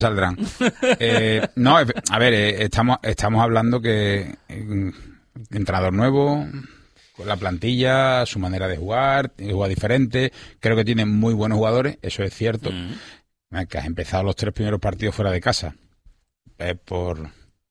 saldrán. No, a ver, estamos hablando que entrenador nuevo, con la plantilla, su manera de jugar diferente, creo que tiene muy buenos jugadores, eso es cierto. Que has empezado los 3 primeros partidos fuera de casa. Por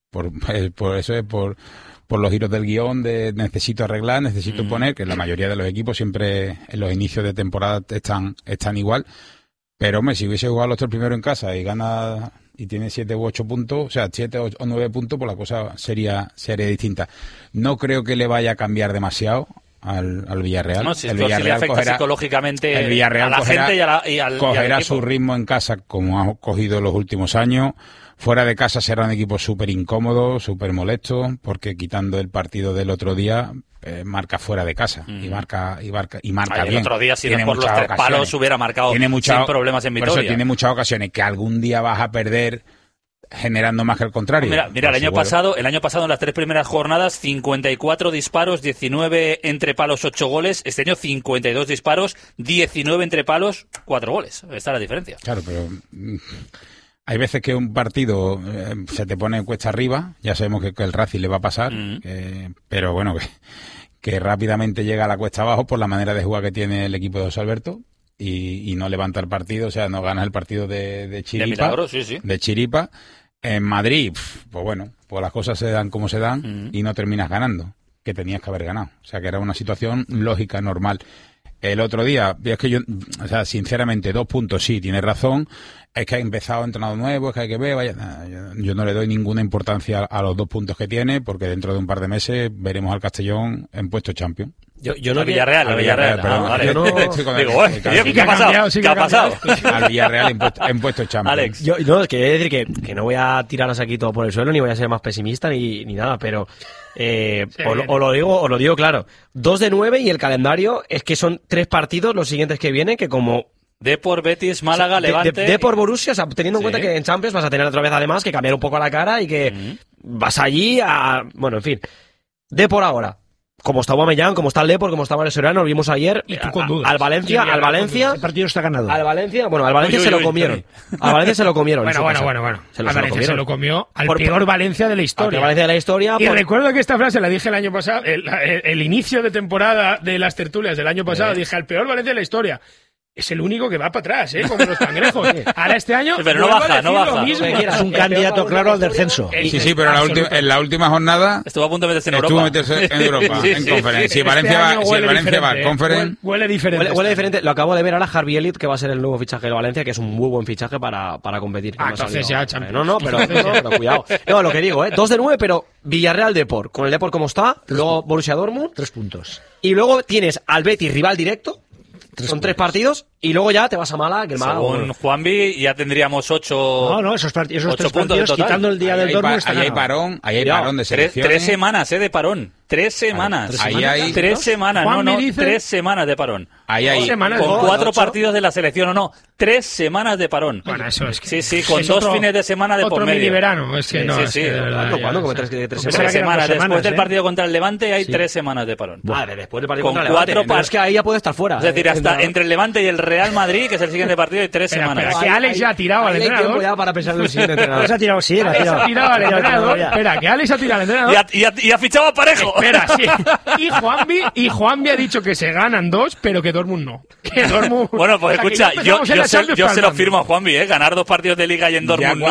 los giros del guión de necesito arreglar, necesito poner, que la mayoría de los equipos siempre en los inicios de temporada están igual. Pero, hombre, si hubiese jugado los 3 primeros en casa y gana y tiene 7 u 8 puntos, o sea, 7 o 9 puntos, pues la cosa sería distinta. No creo que le vaya a cambiar demasiado al Villarreal. No, si el esto sí le afecta psicológicamente a la gente y al cogerá equipo. su ritmo en casa como ha cogido los últimos años. Fuera de casa será un equipo súper incómodo, súper molesto, porque quitando el partido del otro día, marca fuera de casa y marca bien. El otro día, si no por los 3 palos, hubiera marcado sin problemas en Vitoria. Por eso tiene muchas ocasiones que algún día vas a perder generando más que el contrario. Mira, el año pasado en las 3 primeras jornadas, 54 disparos, 19 entre palos, 8 goles. Este año 52 disparos, 19 entre palos, 4 goles. Esta es la diferencia. Claro, pero hay veces que un partido se te pone cuesta arriba, ya sabemos que el Racing le va a pasar, pero bueno, que rápidamente llega a la cuesta abajo por la manera de jugar que tiene el equipo de José Alberto y no levanta el partido, o sea, no ganas el partido de Chiripa. De milagro, sí. De Chiripa. En Madrid, pues bueno, pues las cosas se dan como se dan y no terminas ganando, que tenías que haber ganado. O sea, que era una situación lógica, normal. El otro día, es que yo, o sea, sinceramente, 2 puntos, sí, tienes razón. Es que ha empezado entrenador nuevo, es que hay que ver, yo no le doy ninguna importancia a los 2 puntos que tiene, porque dentro de un par de meses veremos al Castellón en puesto Champion. Yo no Villarreal. Vale. Yo no digo, ¿qué ha pasado? Al Villarreal en puesto Champion. Alex. Yo quería decir que no voy a tiraros aquí todo por el suelo, ni voy a ser más pesimista ni nada, pero os lo digo claro. 2 de 9 y el calendario es que son 3 partidos los siguientes que vienen, que como Depor, Betis, Málaga, Levante... Depor, Borussia, o sea, teniendo en cuenta que en Champions vas a tener otra vez además que cambiar un poco la cara y que vas allí a... Bueno, en fin. Depor ahora. Como está Aubameyang, como está el Depor, como está Mario Soriano, lo vimos ayer. Y tú con dudas. Al Valencia... El partido está ganado. Al Valencia se lo comieron. Al Valencia se lo comieron. Bueno. Al Valencia se lo comió al peor Valencia de la historia. Al Valencia de la historia. Y recuerdo que esta frase la dije el año pasado, el inicio de temporada de las tertulias del año pasado, dije al peor Valencia de la historia. Es el único que va para atrás, como los cangrejos. Ahora este año... Pero no baja. Es un candidato claro al descenso. Sí, pero en la última jornada... Estuvo a punto de meterse en Europa. En Conference. Si Valencia va al Conference... Huele diferente. Huele diferente. Lo acabo de ver ahora Harvey Elliott, que va a ser el nuevo fichaje de Valencia, que es un muy buen fichaje para competir. Entonces ya Champions. No, pero cuidado. No, lo que digo, 2 de 9, pero Villarreal Depor. Con el Depor como está, luego Borussia Dortmund. 3 puntos. Y luego tienes al Betis rival directo. Son 3 partidos y luego ya te vas a Málaga, que el Málaga... Según Juanvi ya tendríamos 8... No, esos 3 partidos, quitando el día del Dortmund... Ahí hay parón de selecciones. 3 semanas de parón. 3 semanas. Ahí hay 3 semanas. No, 3 semanas de parón. Ahí hay... Con 4 partidos de la selección, 3 semanas de parón. Bueno, eso es que... Sí, con 2 fines de semana de por medio. Otro mini verano, es que no... Sí. ¿Cuándo? Como 3 semanas. Después del partido contra el Levante hay 3 semanas de parón. Vale, después del partido con contra el Levante. Pero es que ahí ya puede estar fuera. Es decir, hasta entre el Levante y el Real Madrid, que es el siguiente partido, hay 3 semanas. Espera, que Alex ya ha tirado al entrenador. Hay tiempo ya para pensar en el siguiente entrenador. Alex ha tirado al entrenador. Espera, que Alex ha tirado al entrenador. Y ha fichado a Parejo. Espera, sí. Y Juanvi ha dicho que se ganan 2, pero que Dortmund no. Bueno, pues escucha, yo se lo firmo a Juanvi, ganar 2 partidos de Liga y en Dortmund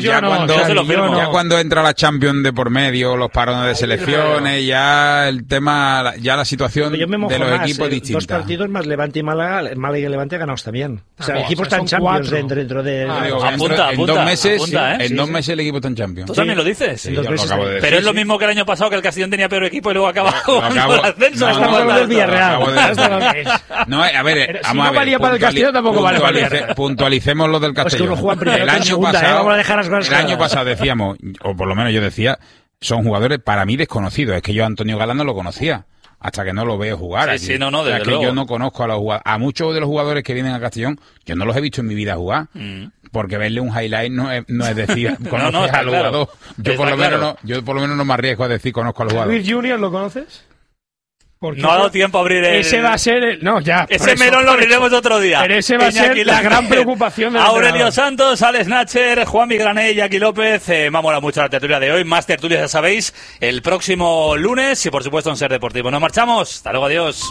ya cuando entra la Champions de por medio, los parones de selecciones, ya el tema, ya la situación de los equipos es distinta. 2 partidos más Levante y Málaga y Levante ganados también. O sea, el equipo está en Champions dentro de... En 2 meses el equipo está en Champions. ¿Tú también lo dices? Sí, pero es lo mismo que el año pasado, que el Castellón tenía peor equipo y luego acaba con el ascenso. Estamos hablando del Villarreal. No, a ver, si no valía para el Castellón, tampoco vale para el Villarreal. Puntualicemos lo del Castellón. El año pasado decíamos, o por lo menos yo decía, son jugadores para mí desconocidos. Es que yo a Antonio Galán no lo conocía hasta que no lo veo jugar. Sí, desde luego. Yo no conozco a los jugadores. A muchos de los jugadores que vienen a Castellón, yo no los he visto en mi vida jugar. Porque verle un highlight no es decir conoces al jugador. Yo por lo menos no me arriesgo a decir conozco al jugador. ¿Luis Junior lo conoces? Porque no ha dado tiempo a abrir el... Ese va a ser no, ya. Ese melón lo abriremos otro día. Pero ese va a ser la gran preocupación del Aurelio Santos, Alex Nacher, Juan Migrané y Jackie López. Me ha molado mucho la tertulia de hoy. Más tertulias, ya sabéis, el próximo lunes y, por supuesto, en Ser Deportivo. Nos marchamos. Hasta luego, adiós.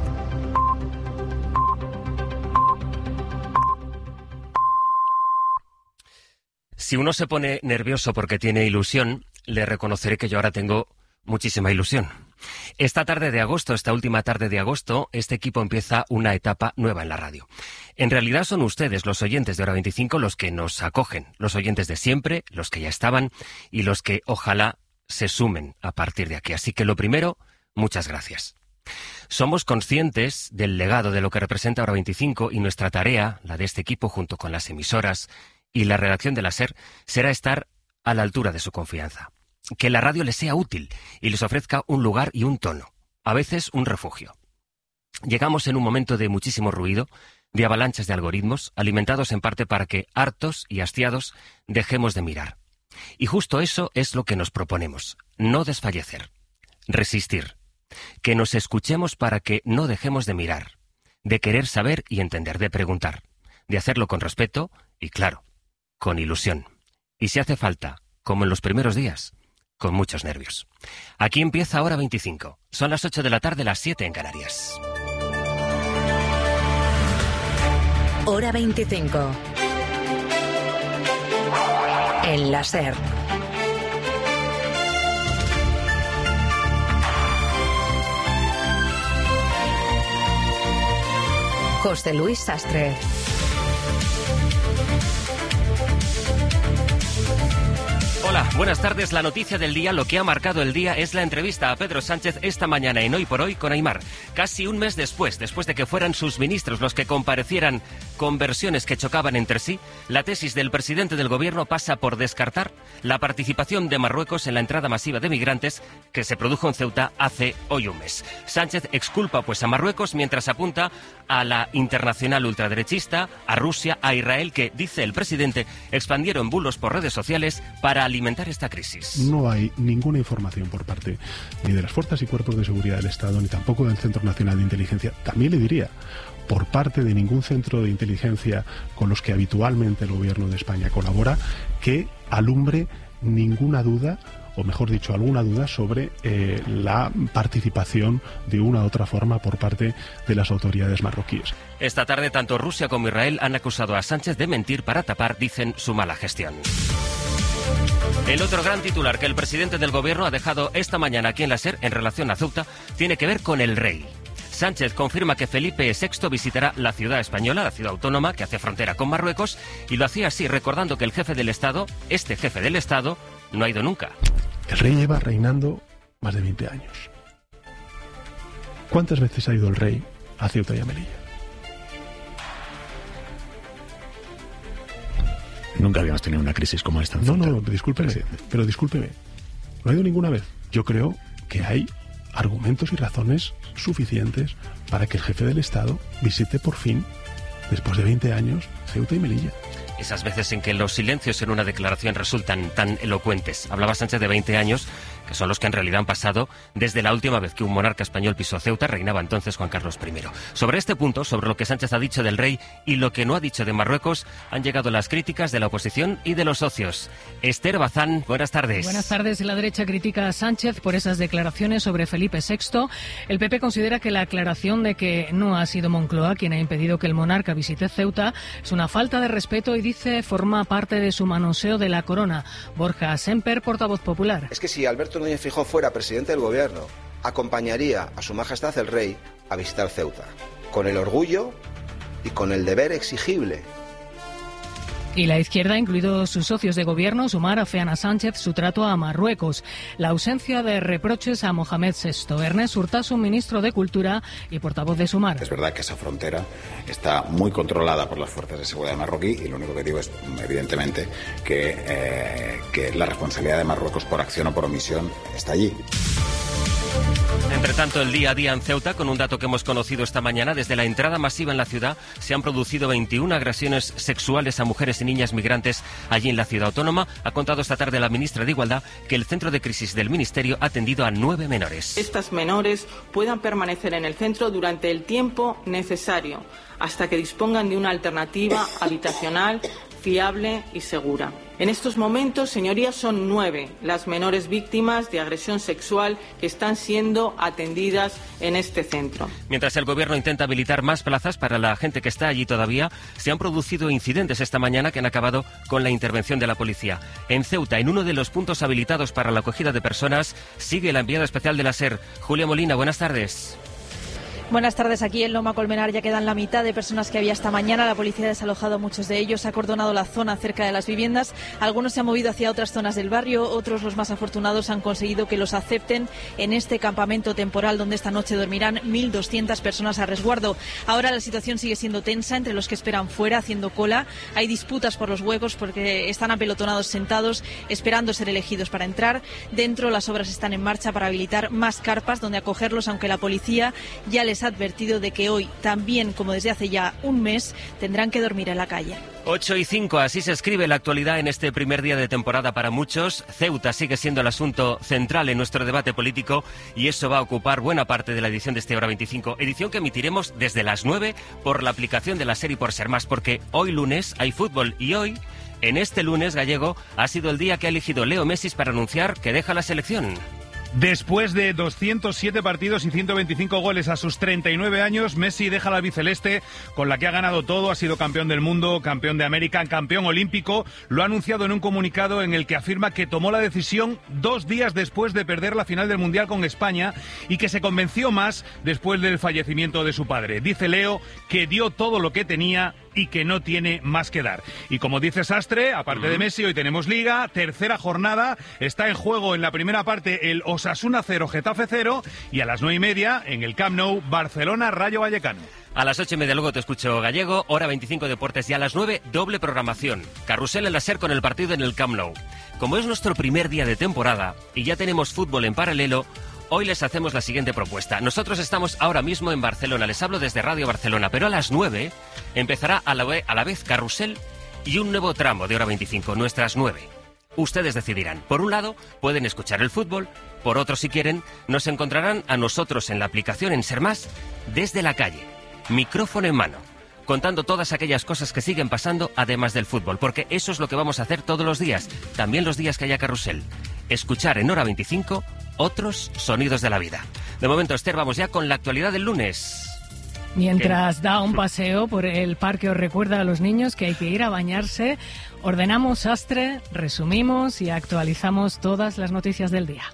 Si uno se pone nervioso porque tiene ilusión, le reconoceré que yo ahora tengo muchísima ilusión. Esta última tarde de agosto, este equipo empieza una etapa nueva en la radio. En realidad son ustedes, los oyentes de Hora 25, los que nos acogen, los oyentes de siempre, los que ya estaban y los que ojalá se sumen a partir de aquí. Así que lo primero, muchas gracias. Somos conscientes del legado de lo que representa Hora 25 y nuestra tarea, la de este equipo junto con las emisoras y la redacción de la SER, será estar a la altura de su confianza. Que la radio les sea útil y les ofrezca un lugar y un tono, a veces un refugio. Llegamos en un momento de muchísimo ruido, de avalanchas de algoritmos, alimentados en parte para que, hartos y hastiados, dejemos de mirar. Y justo eso es lo que nos proponemos, no desfallecer, resistir, que nos escuchemos para que no dejemos de mirar, de querer saber y entender, de preguntar, de hacerlo con respeto y, claro, con ilusión. Y si hace falta, como en los primeros días, con muchos nervios. Aquí empieza Hora 25. Son las 8 de la tarde, las 7 en Canarias. Hora 25. En la SER. José Luis Sastre. Hola, buenas tardes. La noticia del día, lo que ha marcado el día, es la entrevista a Pedro Sánchez esta mañana en Hoy por Hoy con Aimar. Casi un mes después de que fueran sus ministros los que comparecieran con versiones que chocaban entre sí, la tesis del presidente del gobierno pasa por descartar la participación de Marruecos en la entrada masiva de migrantes que se produjo en Ceuta hace hoy un mes. Sánchez exculpa pues a Marruecos mientras apunta a la internacional ultraderechista, a Rusia, a Israel, que, dice el presidente, expandieron bulos por redes sociales para alimentar esta crisis. No hay ninguna información por parte ni de las fuerzas y cuerpos de seguridad del Estado, ni tampoco del Centro Nacional de Inteligencia. También le diría, por parte de ningún centro de inteligencia con los que habitualmente el Gobierno de España colabora, que alumbre ninguna duda, o mejor dicho, alguna duda sobre la participación de una u otra forma por parte de las autoridades marroquíes. Esta tarde, tanto Rusia como Israel han acusado a Sánchez de mentir para tapar, dicen, su mala gestión. El otro gran titular que el presidente del gobierno ha dejado esta mañana aquí en la SER en relación a Ceuta tiene que ver con el rey. Sánchez confirma que Felipe VI visitará la ciudad española, la ciudad autónoma que hace frontera con Marruecos, y lo hacía así recordando que el jefe del Estado, este jefe del Estado, no ha ido nunca. El rey lleva reinando más de 20 años. ¿Cuántas veces ha ido el rey a Ceuta y a Melilla? Nunca habíamos tenido una crisis como esta en Ceuta. No, discúlpeme, pero discúlpeme. No ha ido ninguna vez. Yo creo que hay argumentos y razones suficientes para que el jefe del Estado visite por fin, después de 20 años, Ceuta y Melilla. Esas veces en que los silencios en una declaración resultan tan elocuentes. Hablaba Sánchez de 20 años, que son los que en realidad han pasado desde la última vez que un monarca español pisó Ceuta. Reinaba entonces Juan Carlos I. Sobre este punto, sobre lo que Sánchez ha dicho del rey y lo que no ha dicho de Marruecos, han llegado las críticas de la oposición y de los socios. Esther Bazán, buenas tardes. Buenas tardes. La derecha critica a Sánchez por esas declaraciones sobre Felipe VI. El PP considera que la aclaración de que no ha sido Moncloa quien ha impedido que el monarca visite Ceuta es una falta de respeto y dice forma parte de su manoseo de la corona. Borja Semper, portavoz popular. Es que si Alberto Núñez Feijóo fuera presidente del gobierno, acompañaría a su majestad el rey a visitar Ceuta, con el orgullo y con el deber exigible. Y la izquierda, incluidos sus socios de gobierno, Sumar, afean a Sánchez su trato a Marruecos. La ausencia de reproches a Mohamed VI. Ernest Urtasun, ministro de Cultura y portavoz de Sumar. Es verdad que esa frontera está muy controlada por las fuerzas de seguridad marroquí y lo único que digo es, evidentemente, que la responsabilidad de Marruecos por acción o por omisión está allí. Entre tanto, el día a día en Ceuta, con un dato que hemos conocido esta mañana, desde la entrada masiva en la ciudad se han producido 21 agresiones sexuales a mujeres y niñas migrantes allí en la ciudad autónoma. Ha contado esta tarde la ministra de Igualdad que el centro de crisis del Ministerio ha atendido a 9 menores. Estas menores puedan permanecer en el centro durante el tiempo necesario hasta que dispongan de una alternativa habitacional fiable y segura. En estos momentos, señorías, son 9 las menores víctimas de agresión sexual que están siendo atendidas en este centro. Mientras el Gobierno intenta habilitar más plazas para la gente que está allí todavía, se han producido incidentes esta mañana que han acabado con la intervención de la policía. En Ceuta, en uno de los puntos habilitados para la acogida de personas, sigue la enviada especial de la SER. Julia Molina, buenas tardes. Buenas tardes. Aquí en Loma Colmenar ya quedan la mitad de personas que había esta mañana. La policía ha desalojado a muchos de ellos, ha acordonado la zona cerca de las viviendas. Algunos se han movido hacia otras zonas del barrio, otros, los más afortunados, han conseguido que los acepten en este campamento temporal donde esta noche dormirán 1.200 personas a resguardo. Ahora la situación sigue siendo tensa entre los que esperan fuera, haciendo cola. Hay disputas por los huecos porque están apelotonados sentados, esperando ser elegidos para entrar. Dentro, las obras están en marcha para habilitar más carpas donde acogerlos, aunque la policía ya les ha advertido de que hoy, también como desde hace ya un mes, tendrán que dormir en la calle. 8:05, así se escribe la actualidad en este primer día de temporada para muchos. Ceuta sigue siendo el asunto central en nuestro debate político y eso va a ocupar buena parte de la edición de este Hora 25, edición que emitiremos desde las 9 por la aplicación de la SER y por Ser Más, porque hoy lunes hay fútbol y hoy, en este lunes gallego, ha sido el día que ha elegido Leo Messi para anunciar que deja la selección. Después de 207 partidos y 125 goles a sus 39 años, Messi deja la albiceleste con la que ha ganado todo. Ha sido campeón del mundo, campeón de América, campeón olímpico. Lo ha anunciado en un comunicado en el que afirma que tomó la decisión 2 días después de perder la final del Mundial con España y que se convenció más después del fallecimiento de su padre. Dice Leo que dio todo lo que tenía y que no tiene más que dar. Y como dice Sastre, aparte de Messi, hoy tenemos Liga, tercera jornada, está en juego en la primera parte el Osasuna 0, Getafe 0, y a las 9:30 en el Camp Nou, Barcelona, Rayo Vallecano. A las 8:30 luego te escucho Gallego, Hora 25 Deportes, y a las 9 doble programación. Carrusel en la SER con el partido en el Camp Nou. Como es nuestro primer día de temporada y ya tenemos fútbol en paralelo, hoy les hacemos la siguiente propuesta. Nosotros estamos ahora mismo en Barcelona, les hablo desde Radio Barcelona, pero a las 9 empezará a la vez Carrusel y un nuevo tramo de Hora 25, nuestras 9. Ustedes decidirán. Por un lado, pueden escuchar el fútbol, por otro, si quieren, nos encontrarán a nosotros en la aplicación en Ser Más desde la calle, micrófono en mano, contando todas aquellas cosas que siguen pasando además del fútbol, porque eso es lo que vamos a hacer todos los días, también los días que haya Carrusel. Escuchar en Hora 25 otros sonidos de la vida. De momento, Esther, vamos ya con la actualidad del lunes. Mientras da un paseo por el parque, os recuerda a los niños que hay que ir a bañarse. Ordenamos Sastre, resumimos y actualizamos todas las noticias del día.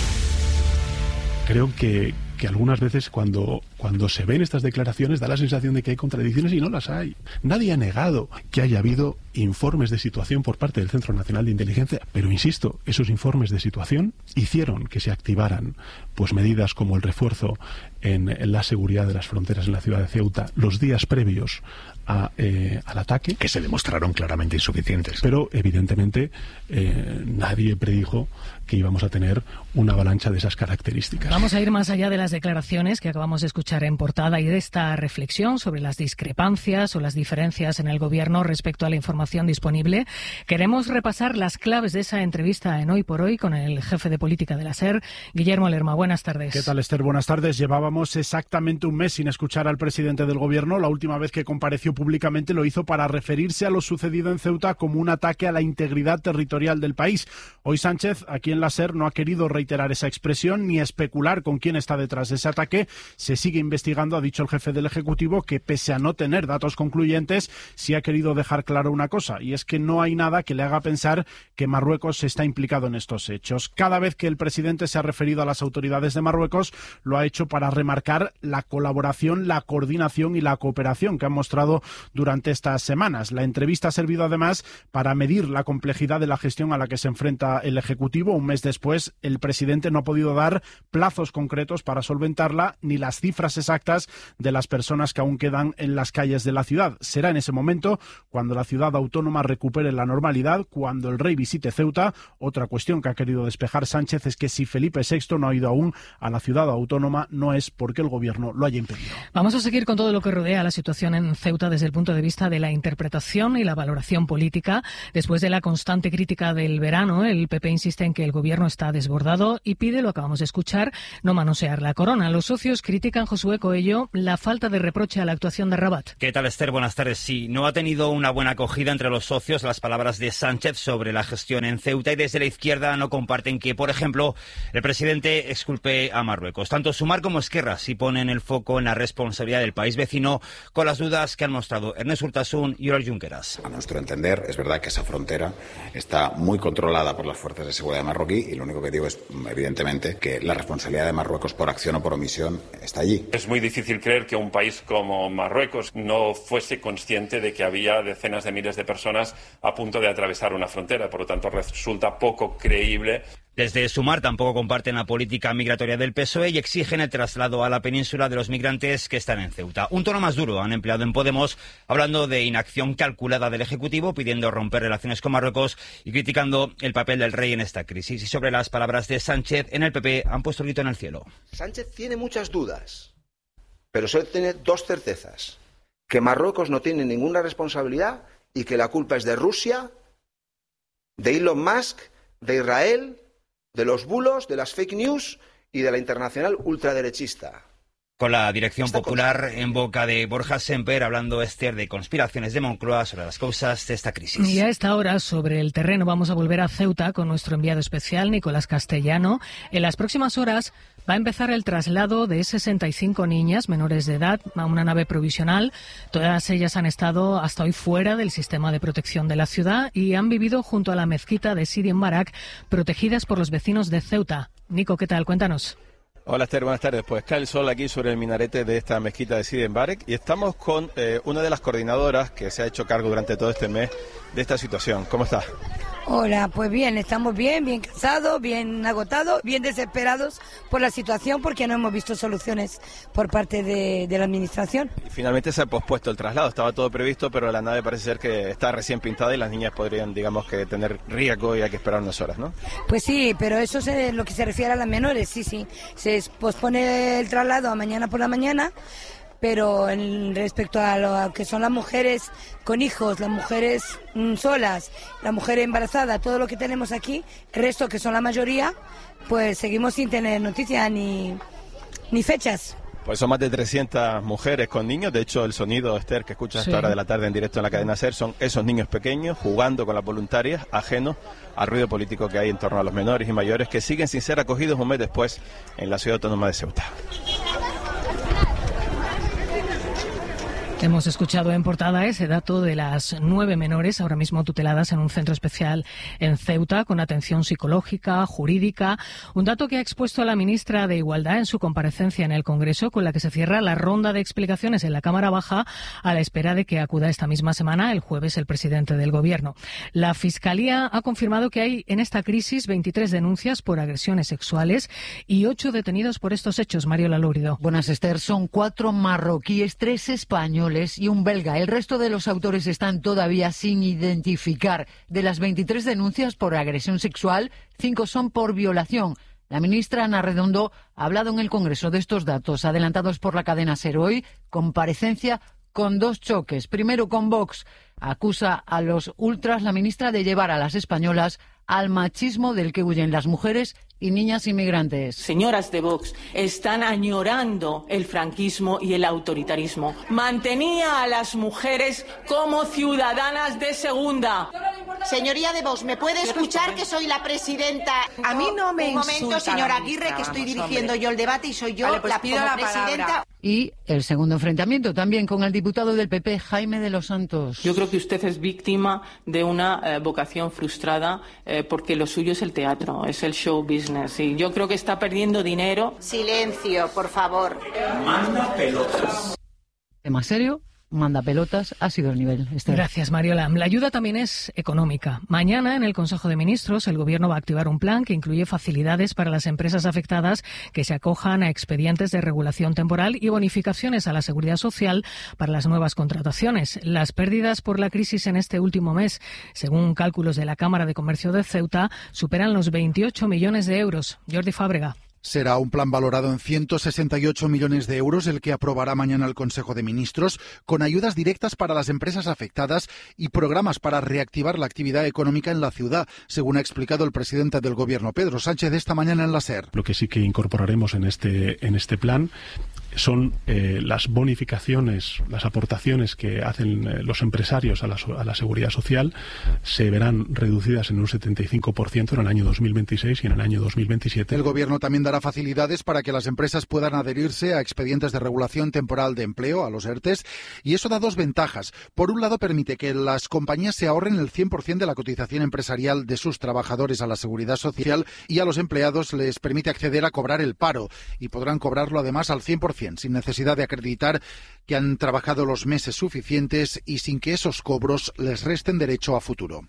Creo que algunas veces cuando se ven estas declaraciones da la sensación de que hay contradicciones y no las hay. Nadie ha negado que haya habido informes de situación por parte del Centro Nacional de Inteligencia, pero insisto, esos informes de situación hicieron que se activaran pues medidas como el refuerzo en la seguridad de las fronteras en la ciudad de Ceuta los días previos al ataque, que se demostraron claramente insuficientes. Pero evidentemente nadie predijo que íbamos a tener una avalancha de esas características. Vamos a ir más allá de las declaraciones que acabamos de escuchar en portada y de esta reflexión sobre las discrepancias o las diferencias en el gobierno respecto a la información disponible. Queremos repasar las claves de esa entrevista en Hoy por Hoy con el jefe de política de la SER, Guillermo Lerma. Buenas tardes. ¿Qué tal, Esther? Buenas tardes. Llevábamos exactamente un mes sin escuchar al presidente del gobierno. La última vez que compareció públicamente lo hizo para referirse a lo sucedido en Ceuta como un ataque a la integridad territorial del país. Hoy Sánchez, aquí en la SER, no ha querido reiterar esa expresión ni especular con quién está detrás de ese ataque. Se sigue investigando, ha dicho el jefe del Ejecutivo, que pese a no tener datos concluyentes, sí ha querido dejar claro una cosa, y es que no hay nada que le haga pensar que Marruecos está implicado en estos hechos. Cada vez que el presidente se ha referido a las autoridades de Marruecos, lo ha hecho para remarcar la colaboración, la coordinación y la cooperación que han mostrado durante estas semanas. La entrevista ha servido además para medir la complejidad de la gestión a la que se enfrenta el Ejecutivo. Un mes después, el presidente no ha podido dar plazos concretos para solventarla ni las cifras cifras exactas de las personas que aún quedan en las calles de la ciudad. Será en ese momento cuando la ciudad autónoma recupere la normalidad, cuando el rey visite Ceuta. Otra cuestión que ha querido despejar Sánchez es que si Felipe VI no ha ido aún a la ciudad autónoma, no es porque el gobierno lo haya impedido. Vamos a seguir con todo lo que rodea la situación en Ceuta desde el punto de vista de la interpretación y la valoración política. Después de la constante crítica del verano, el PP insiste en que el gobierno está desbordado y pide, lo acabamos de escuchar, no manosear la corona. Los socios critican, Josué Coello, la falta de reproche a la actuación de Rabat. ¿Qué tal, Esther? Buenas tardes. Sí, no ha tenido una buena acogida entre los socios las palabras de Sánchez sobre la gestión en Ceuta, y desde la izquierda no comparten que, por ejemplo, el presidente exculpe a Marruecos. Tanto Sumar como Esquerra sí ponen el foco en la responsabilidad del país vecino, con las dudas que han mostrado Ernest Urtasun y Oriol Junqueras. A nuestro entender, es verdad que esa frontera está muy controlada por las fuerzas de seguridad marroquí, y lo único que digo es, evidentemente, que la responsabilidad de Marruecos por acción o por omisión está allí. Es muy difícil creer que un país como Marruecos no fuese consciente de que había decenas de miles de personas a punto de atravesar una frontera. Por lo tanto, resulta poco creíble. Desde Sumar tampoco comparten la política migratoria del PSOE y exigen el traslado a la península de los migrantes que están en Ceuta. Un tono más duro han empleado en Podemos, hablando de inacción calculada del Ejecutivo, pidiendo romper relaciones con Marruecos y criticando el papel del rey en esta crisis. Y sobre las palabras de Sánchez, en el PP han puesto el grito en el cielo. Sánchez tiene muchas dudas, pero solo tiene dos certezas: que Marruecos no tiene ninguna responsabilidad y que la culpa es de Rusia, de Elon Musk, de Israel, de los bulos, de las fake news y de la internacional ultraderechista. Con la dirección popular en boca de Borja Semper, hablando, Esther, de conspiraciones de Moncloa sobre las causas de esta crisis. Y a esta hora, sobre el terreno, vamos a volver a Ceuta con nuestro enviado especial, Nicolás Castellano. En las próximas horas va a empezar el traslado de 65 niñas menores de edad a una nave provisional. Todas ellas han estado hasta hoy fuera del sistema de protección de la ciudad y han vivido junto a la mezquita de Sidi Mbarak, protegidas por los vecinos de Ceuta. Nico, ¿qué tal? Cuéntanos. Hola Esther, buenas tardes. Pues cae el sol aquí sobre el minarete de esta mezquita de Sidi Mbarak y estamos con una de las coordinadoras que se ha hecho cargo durante todo este mes de esta situación. ¿Cómo estás? Hola, pues bien, estamos bien cansados, bien agotados, bien desesperados por la situación porque no hemos visto soluciones por parte de la administración. Y finalmente se ha pospuesto el traslado, estaba todo previsto, pero la nave parece ser que está recién pintada y las niñas podrían, digamos, que tener riesgo y hay que esperar unas horas, ¿no? Pues sí, pero eso es lo que se refiere a las menores, sí, se pospone el traslado a mañana por la mañana. Pero respecto a lo que son las mujeres con hijos, las mujeres solas, la mujer embarazada, todo lo que tenemos aquí, el resto, que son la mayoría, pues seguimos sin tener noticias ni fechas. Pues son más de 300 mujeres con niños. De hecho, el sonido, Esther, que escuchas a esta hora de la tarde en directo en la cadena SER, son esos niños pequeños jugando con las voluntarias, ajenos al ruido político que hay en torno a los menores y mayores que siguen sin ser acogidos un mes después en la ciudad autónoma de Ceuta. Hemos escuchado en portada ese dato de las 9 menores ahora mismo tuteladas en un centro especial en Ceuta con atención psicológica, jurídica. Un dato que ha expuesto la ministra de Igualdad en su comparecencia en el Congreso, con la que se cierra la ronda de explicaciones en la Cámara Baja a la espera de que acuda esta misma semana, el jueves, el presidente del Gobierno. La Fiscalía ha confirmado que hay en esta crisis 23 denuncias por agresiones sexuales y 8 detenidos por estos hechos. Mario Lalórido. Buenas, Esther. Son 4 marroquíes, 3 españoles y un belga. El resto de los autores están todavía sin identificar. De las 23 denuncias por agresión sexual, 5 son por violación. La ministra Ana Redondo ha hablado en el Congreso de estos datos adelantados por la cadena SER hoy, comparecencia con 2 choques. Primero con Vox. Acusa a los ultras la ministra de llevar a las españolas al machismo del que huyen las mujeres y niñas inmigrantes. Señoras de Vox, están añorando el franquismo y el autoritarismo. Mantenía a las mujeres como ciudadanas de segunda. Señoría de Vox, ¿me puede escuchar que soy la presidenta? A mí no me insulta. Un momento, señora Aguirre, que estoy dirigiendo yo el debate y soy yo la presidenta. Y el segundo enfrentamiento también con el diputado del PP, Jaime de los Santos. Yo creo que usted es víctima de una vocación frustrada porque lo suyo es el teatro, es el show business. Y yo creo que está perdiendo dinero. Silencio, por favor. Manda pelotas. ¿Tema serio? mandapelotas ha sido el nivel. Esther. Gracias, Mariola. La ayuda también es económica. Mañana, en el Consejo de Ministros, el Gobierno va a activar un plan que incluye facilidades para las empresas afectadas que se acojan a expedientes de regulación temporal y bonificaciones a la Seguridad Social para las nuevas contrataciones. Las pérdidas por la crisis en este último mes, según cálculos de la Cámara de Comercio de Ceuta, superan los 28 millones de euros. Jordi Fábrega. Será un plan valorado en 168 millones de euros el que aprobará mañana el Consejo de Ministros, con ayudas directas para las empresas afectadas y programas para reactivar la actividad económica en la ciudad, según ha explicado el presidente del Gobierno, Pedro Sánchez, esta mañana en la SER. Lo que sí que incorporaremos en este plan son las bonificaciones, las aportaciones que hacen los empresarios a la seguridad social, se verán reducidas en un 75% en el año 2026 y en el año 2027. El Gobierno también dará facilidades para que las empresas puedan adherirse a expedientes de regulación temporal de empleo, a los ERTES, y eso da dos ventajas. Por un lado, permite que las compañías se ahorren el 100% de la cotización empresarial de sus trabajadores a la seguridad social, y a los empleados les permite acceder a cobrar el paro, y podrán cobrarlo además al 100%. Sin necesidad de acreditar que han trabajado los meses suficientes y sin que esos cobros les resten derecho a futuro.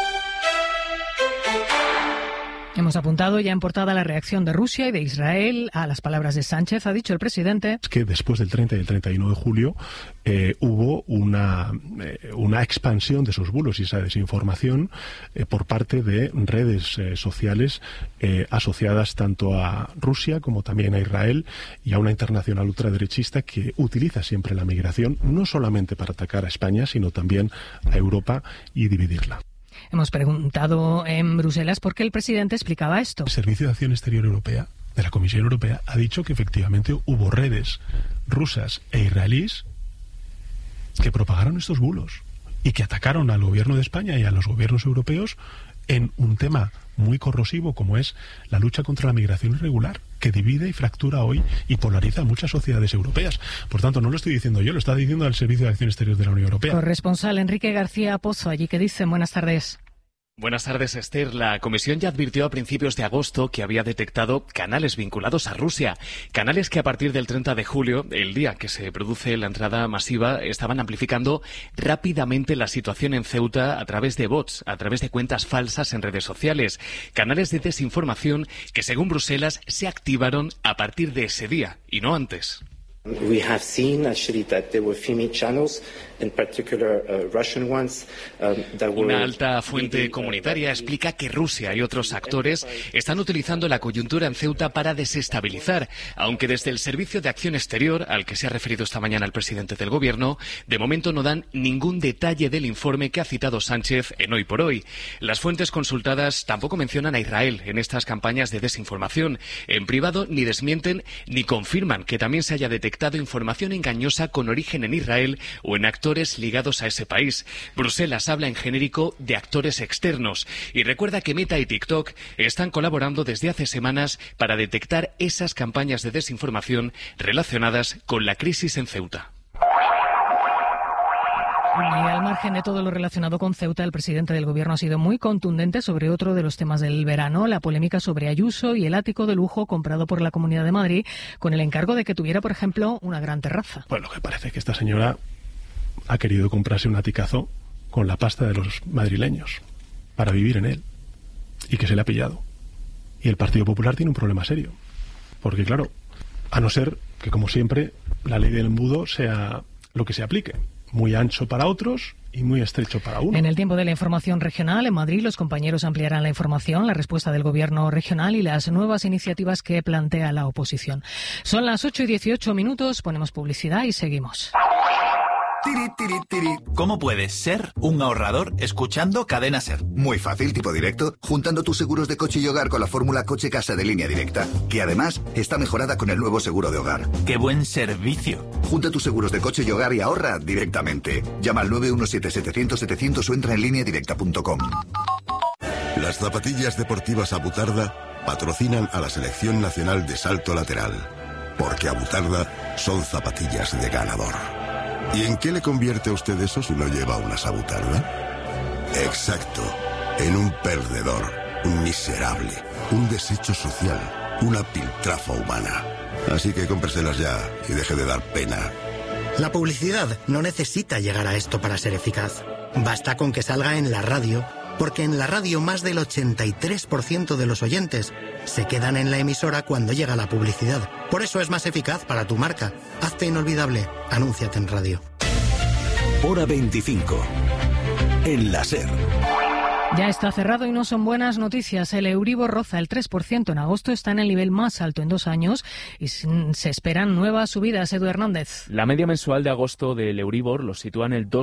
Hemos apuntado ya en portada la reacción de Rusia y de Israel a las palabras de Sánchez. Ha dicho el presidente que después del 30 y el 31 de julio hubo una expansión de esos bulos y esa desinformación por parte de redes sociales asociadas tanto a Rusia como también a Israel y a una internacional ultraderechista que utiliza siempre la migración no solamente para atacar a España, sino también a Europa y dividirla. Hemos preguntado en Bruselas por qué el presidente explicaba esto. El Servicio de Acción Exterior Europea, de la Comisión Europea, ha dicho que efectivamente hubo redes rusas e israelíes que propagaron estos bulos y que atacaron al gobierno de España y a los gobiernos europeos en un tema muy corrosivo como es la lucha contra la migración irregular, que divide y fractura hoy y polariza a muchas sociedades europeas. Por tanto, no lo estoy diciendo yo, lo está diciendo el Servicio de Acción Exterior de la Unión Europea. Corresponsal Enrique García Pozo, allí que dicen. Buenas tardes. Buenas tardes, Esther. La Comisión ya advirtió a principios de agosto que había detectado canales vinculados a Rusia. Canales que a partir del 30 de julio, el día que se produce la entrada masiva, estaban amplificando rápidamente la situación en Ceuta a través de bots, a través de cuentas falsas en redes sociales. Canales de desinformación que, según Bruselas, se activaron a partir de ese día y no antes. We have seen actually that there were female channels, in particular Russian ones, that were... Una alta fuente comunitaria explica que Rusia y otros actores están utilizando la coyuntura en Ceuta para desestabilizar, aunque desde el Servicio de Acción Exterior, al que se ha referido esta mañana el presidente del Gobierno, de momento no dan ningún detalle del informe que ha citado Sánchez en Hoy por Hoy. Las fuentes consultadas tampoco mencionan a Israel en estas campañas de desinformación. En privado ni desmienten ni confirman que también se haya detectado información engañosa con origen en Israel o en actores ligados a ese país. Bruselas habla en genérico de actores externos y recuerda que Meta y TikTok están colaborando desde hace semanas para detectar esas campañas de desinformación relacionadas con la crisis en Ceuta. Y al margen de todo lo relacionado con Ceuta, el presidente del Gobierno ha sido muy contundente sobre otro de los temas del verano, la polémica sobre Ayuso y el ático de lujo comprado por la Comunidad de Madrid con el encargo de que tuviera, por ejemplo, una gran terraza. Bueno, lo que parece que esta señora ha querido comprarse un aticazo con la pasta de los madrileños para vivir en él y que se le ha pillado. Y el Partido Popular tiene un problema serio. Porque, claro, a no ser que, como siempre, la ley del embudo sea lo que se aplique. Muy ancho para otros y muy estrecho para uno. En el tiempo de la información regional, en Madrid, los compañeros ampliarán la información, la respuesta del Gobierno regional y las nuevas iniciativas que plantea la oposición. Son las 8:18, ponemos publicidad y seguimos. ¿Cómo puedes ser un ahorrador escuchando Cadena Ser? Muy fácil, tipo directo, juntando tus seguros de coche y hogar con la fórmula coche-casa de Línea Directa, que además está mejorada con el nuevo seguro de hogar. ¡Qué buen servicio! Junta tus seguros de coche y hogar y ahorra directamente. Llama al 917-700-700 o entra en lineadirecta.com. Las zapatillas deportivas Abutarda patrocinan a la Selección Nacional de Salto Lateral, porque Abutarda son zapatillas de ganador. ¿Y en qué le convierte a usted eso si no lleva una Abutarda? Exacto, en un perdedor, un miserable, un desecho social, una piltrafa humana. Así que cómpreselas ya y deje de dar pena. La publicidad no necesita llegar a esto para ser eficaz. Basta con que salga en la radio, porque en la radio más del 83% de los oyentes se quedan en la emisora cuando llega la publicidad. Por eso es más eficaz para tu marca. Hazte inolvidable. Anúnciate en radio. Hora 25. En la SER. Ya está cerrado y no son buenas noticias. El Euribor roza el 3% en agosto, está en el nivel más alto en 2 años y se esperan nuevas subidas. Edu Hernández. La media mensual de agosto del Euribor lo sitúa en el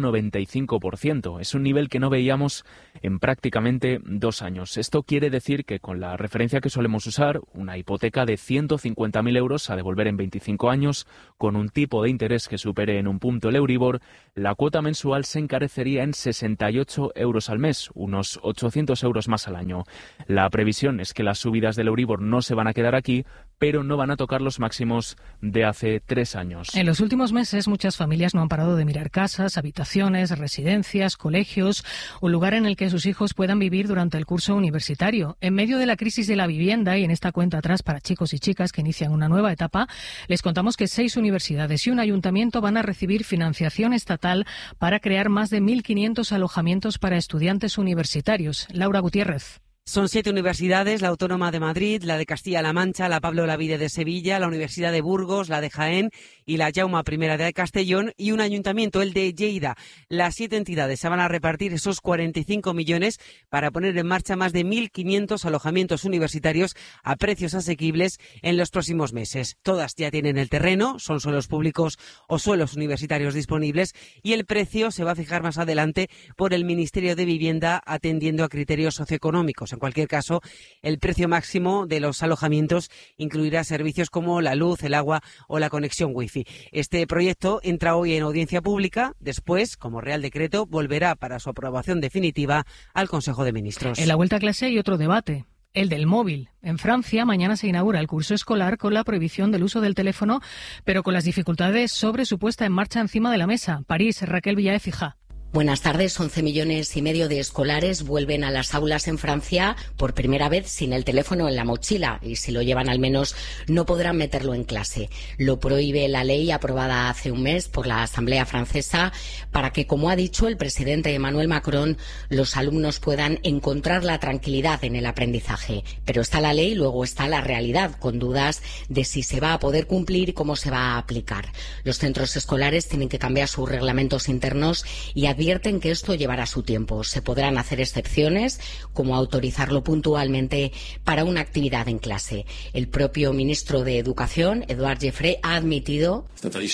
2,95%. Es un nivel que no veíamos en prácticamente 2 años. Esto quiere decir que con la referencia que solemos usar, una hipoteca de 150.000 euros a devolver en 25 años, con un tipo de interés que supere en un punto el Euribor, la cuota mensual se encarecería en 68 euros al mes, unos 800 euros más al año. La previsión es que las subidas del Euribor no se van a quedar aquí, pero no van a tocar los máximos de hace 3 años. En los últimos meses muchas familias no han parado de mirar casas, habitaciones, residencias, colegios, un lugar en el que sus hijos puedan vivir durante el curso universitario. En medio de la crisis de la vivienda y en esta cuenta atrás para chicos y chicas que inician una nueva etapa, les contamos que 6 universidades y un ayuntamiento van a recibir financiación estatal para crear más de 1.500 alojamientos para estudiantes universitarios. Laura Gutiérrez. Son 7 universidades, la Autónoma de Madrid, la de Castilla-La Mancha, la Pablo Olavide de Sevilla, la Universidad de Burgos, la de Jaén y la Jaume I de Castellón y un ayuntamiento, el de Lleida. Las 7 entidades se van a repartir esos 45 millones para poner en marcha más de 1.500 alojamientos universitarios a precios asequibles en los próximos meses. Todas ya tienen el terreno, son suelos públicos o suelos universitarios disponibles y el precio se va a fijar más adelante por el Ministerio de Vivienda atendiendo a criterios socioeconómicos. En cualquier caso, el precio máximo de los alojamientos incluirá servicios como la luz, el agua o la conexión wifi. Este proyecto entra hoy en audiencia pública. Después, como Real Decreto, volverá para su aprobación definitiva al Consejo de Ministros. En la vuelta a clase hay otro debate. El del móvil. En Francia, mañana se inaugura el curso escolar con la prohibición del uso del teléfono, pero con las dificultades sobre su puesta en marcha encima de la mesa. París, Raquel Villaécija. Buenas tardes. 11,5 millones de escolares vuelven a las aulas en Francia por primera vez sin el teléfono en la mochila y si lo llevan al menos no podrán meterlo en clase. Lo prohíbe la ley aprobada hace un mes por la Asamblea francesa para que, como ha dicho el presidente Emmanuel Macron, los alumnos puedan encontrar la tranquilidad en el aprendizaje. Pero está la ley, luego está la realidad, con dudas de si se va a poder cumplir y cómo se va a aplicar. Los centros escolares tienen que cambiar sus reglamentos internos y advierten que esto llevará su tiempo. Se podrán hacer excepciones, como autorizarlo puntualmente para una actividad en clase. El propio ministro de Educación, Édouard Geoffrey, ha admitido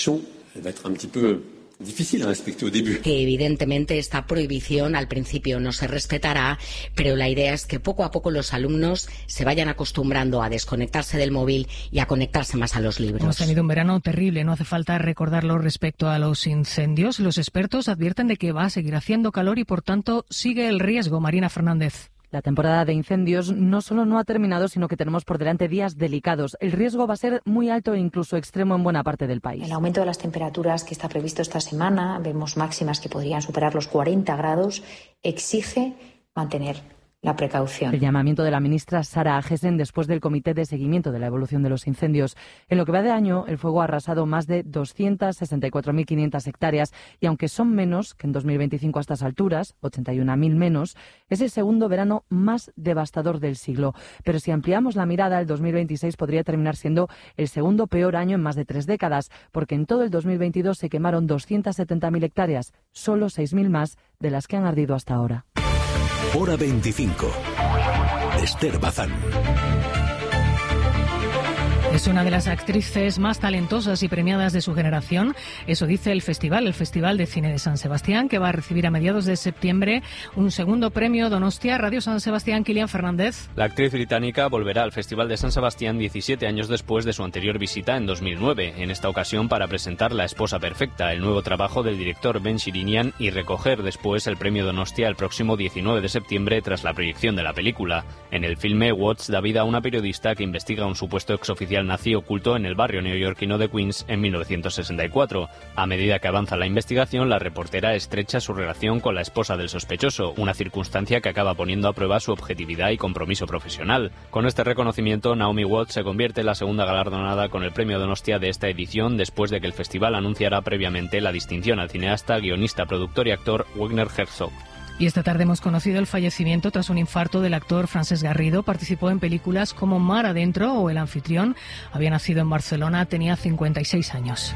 que evidentemente esta prohibición al principio no se respetará, pero la idea es que poco a poco los alumnos se vayan acostumbrando a desconectarse del móvil y a conectarse más a los libros. Hemos tenido un verano terrible, no hace falta recordarlo respecto a los incendios. Los expertos advierten de que va a seguir haciendo calor y por tanto sigue el riesgo. Marina Fernández. La temporada de incendios no solo no ha terminado, sino que tenemos por delante días delicados. El riesgo va a ser muy alto e incluso extremo en buena parte del país. El aumento de las temperaturas que está previsto esta semana, vemos máximas que podrían superar los 40 grados, exige mantener la precaución. El llamamiento de la ministra Sara Agesen después del Comité de Seguimiento de la Evolución de los Incendios. En lo que va de año, el fuego ha arrasado más de 264.500 hectáreas y aunque son menos que en 2025 a estas alturas, 81.000 menos, es el segundo verano más devastador del siglo. Pero si ampliamos la mirada, el 2026 podría terminar siendo el segundo peor año en más de 3 décadas, porque en todo el 2022 se quemaron 270.000 hectáreas, solo 6.000 más de las que han ardido hasta ahora. Hora 25. Esther Bazán. Es una de las actrices más talentosas y premiadas de su generación. Eso dice el Festival de Cine de San Sebastián, que va a recibir a mediados de septiembre un segundo premio Donostia. Radio San Sebastián, Kilian Fernández. La actriz británica volverá al Festival de San Sebastián 17 años después de su anterior visita en 2009, en esta ocasión para presentar La esposa perfecta, el nuevo trabajo del director Ben Shirinian, y recoger después el premio Donostia el próximo 19 de septiembre tras la proyección de la película. En el filme, Watts da vida a una periodista que investiga un supuesto exoficial material nazi oculto en el barrio neoyorquino de Queens en 1964. A medida que avanza la investigación, la reportera estrecha su relación con la esposa del sospechoso, una circunstancia que acaba poniendo a prueba su objetividad y compromiso profesional. Con este reconocimiento, Naomi Watts se convierte en la segunda galardonada con el premio Donostia de esta edición, después de que el festival anunciara previamente la distinción al cineasta, guionista, productor y actor Werner Herzog. Y esta tarde hemos conocido el fallecimiento tras un infarto del actor Francesc Garrido. Participó en películas como Mar Adentro o El Anfitrión. Había nacido en Barcelona, tenía 56 años.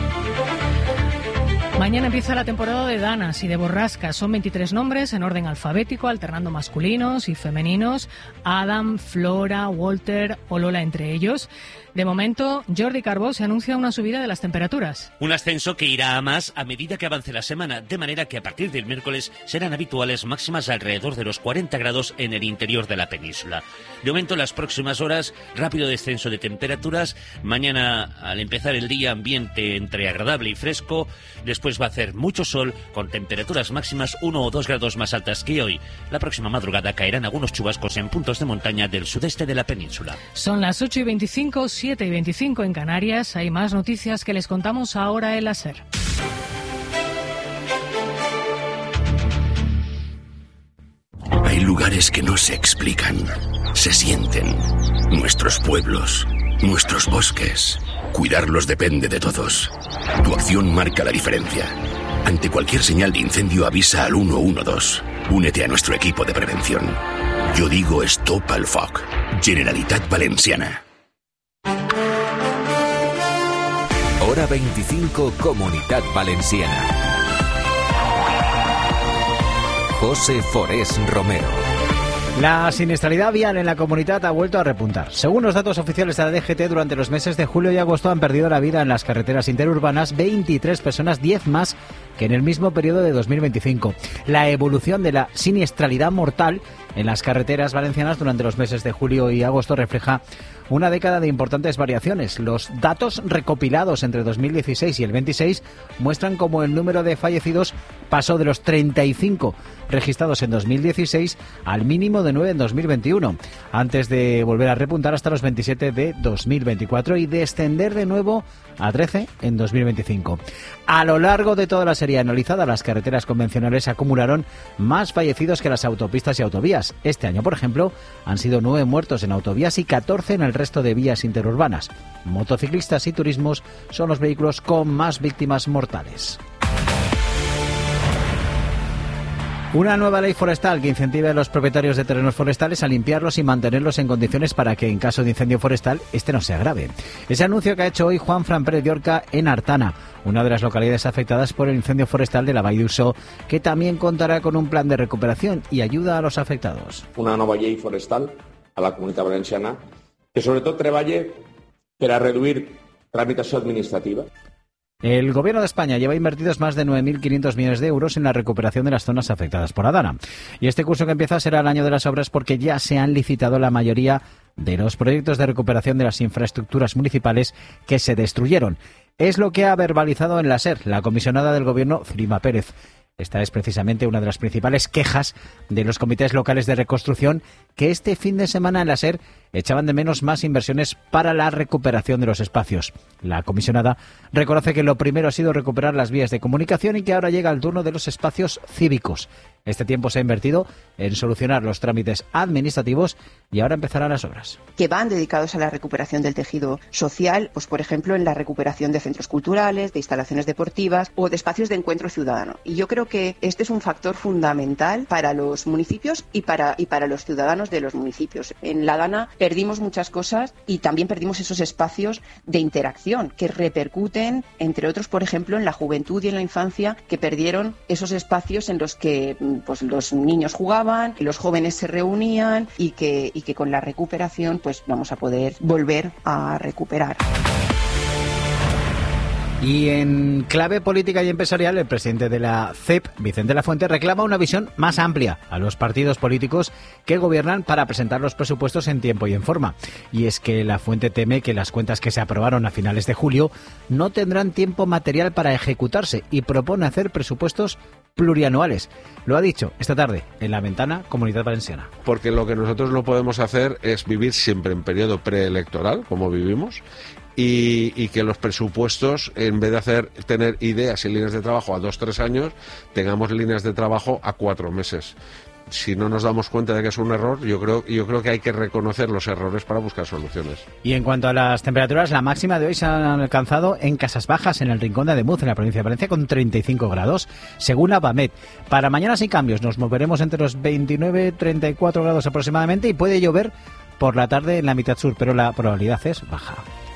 Mañana empieza la temporada de danas y de borrascas. Son 23 nombres en orden alfabético, alternando masculinos y femeninos. Adam, Flora, Walter o Lola entre ellos. De momento, Jordi Carbó se anuncia una subida de las temperaturas. Un ascenso que irá a más a medida que avance la semana, de manera que a partir del miércoles serán habituales máximas alrededor de los 40 grados en el interior de la península. De momento, en las próximas horas, rápido descenso de temperaturas. Mañana, al empezar el día, ambiente entre agradable y fresco. Después va a hacer mucho sol, con temperaturas máximas 1 o 2 grados más altas que hoy. La próxima madrugada caerán algunos chubascos en puntos de montaña del sudeste de la península. Son las 8:25, 7:25 en Canarias. Hay más noticias que les contamos ahora en la SER. Hay lugares que no se explican, se sienten. Nuestros pueblos, nuestros bosques. Cuidarlos depende de todos. Tu acción marca la diferencia. Ante cualquier señal de incendio, avisa al 112. Únete a nuestro equipo de prevención. Yo digo Stop al Foc. Generalitat Valenciana. Hora 25, Comunitat Valenciana. José Forés Romero. La siniestralidad vial en la comunidad ha vuelto a repuntar. Según los datos oficiales de la DGT, durante los meses de julio y agosto han perdido la vida en las carreteras interurbanas 23 personas, 10 más que en el mismo periodo de 2025. La evolución de la siniestralidad mortal en las carreteras valencianas durante los meses de julio y agosto refleja una década de importantes variaciones. Los datos recopilados entre 2016 y el 26 muestran cómo el número de fallecidos pasó de los 35 registrados en 2016 al mínimo de 9 en 2021, antes de volver a repuntar hasta los 27 de 2024 y descender de nuevo a 13 en 2025. A lo largo de toda la serie analizada, las carreteras convencionales acumularon más fallecidos que las autopistas y autovías. Este año, por ejemplo, han sido 9 muertos en autovías y 14 en el resto de vías interurbanas. Motociclistas y turismos son los vehículos con más víctimas mortales. Una nueva ley forestal que incentive a los propietarios de terrenos forestales a limpiarlos y mantenerlos en condiciones para que en caso de incendio forestal este no se agrave. Ese anuncio que ha hecho hoy Juan Fran Pérez de Orca en Artana, una de las localidades afectadas por el incendio forestal de la Vall d'Uixó, que también contará con un plan de recuperación y ayuda a los afectados. Una nova llei forestal a la Comunitat Valenciana que sobretot treballe per a reduir tramitació administrativa. El Gobierno de España lleva invertidos más de 9.500 millones de euros en la recuperación de las zonas afectadas por Adana. Y este curso que empieza será el año de las obras porque ya se han licitado la mayoría de los proyectos de recuperación de las infraestructuras municipales que se destruyeron. Es lo que ha verbalizado en la SER la comisionada del Gobierno, Zulima Pérez. Esta es precisamente una de las principales quejas de los comités locales de reconstrucción, que este fin de semana en la SER echaban de menos más inversiones para la recuperación de los espacios. La comisionada reconoce que lo primero ha sido recuperar las vías de comunicación y que ahora llega el turno de los espacios cívicos. Este tiempo se ha invertido en solucionar los trámites administrativos y ahora empezarán las obras. Que van dedicados a la recuperación del tejido social, pues por ejemplo en la recuperación de centros culturales, de instalaciones deportivas o de espacios de encuentro ciudadano. Y yo creo que este es un factor fundamental para los municipios y para los ciudadanos de los municipios. En La Dana perdimos muchas cosas y también perdimos esos espacios de interacción que repercuten, entre otros, por ejemplo, en la juventud y en la infancia, que perdieron esos espacios en los que pues los niños jugaban, los jóvenes se reunían y que con la recuperación pues vamos a poder volver a recuperar. Y en clave política y empresarial, el presidente de la CEP, Vicente Lafuente, reclama una visión más amplia a los partidos políticos que gobiernan para presentar los presupuestos en tiempo y en forma. Y es que Lafuente teme que las cuentas que se aprobaron a finales de julio no tendrán tiempo material para ejecutarse y propone hacer presupuestos plurianuales. Lo ha dicho esta tarde en La Ventana, Comunidad Valenciana. Porque lo que nosotros no podemos hacer es vivir siempre en periodo preelectoral, como vivimos, y que los presupuestos, en vez de tener ideas y líneas de trabajo a 2-3 años, tengamos líneas de trabajo a 4 meses. Si no nos damos cuenta de que es un error, yo creo que hay que reconocer los errores para buscar soluciones. Y en cuanto a las temperaturas, la máxima de hoy se han alcanzado en Casas Bajas, en el Rincón de Ademuz, en la provincia de Valencia, con 35 grados, según Abamet. Para mañana sin cambios, nos moveremos entre los 29 y 34 grados aproximadamente y puede llover por la tarde en la mitad sur, pero la probabilidad es baja.